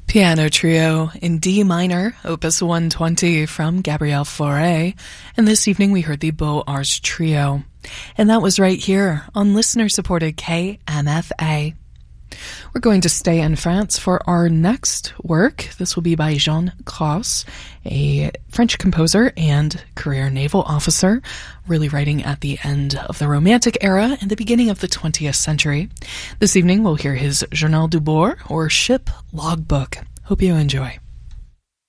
Piano Trio in D minor, Opus 120 from Gabriel Fauré, and this evening we heard the Beaux Arts Trio. And that was right here on listener-supported KMFA. We're going to stay in France for our next work. This will be by Jean Cros, a French composer and career naval officer, really writing at the end of the Romantic era and the beginning of the 20th century. This evening we'll hear his Journal du Bord, or Ship Logbook. Hope you enjoy.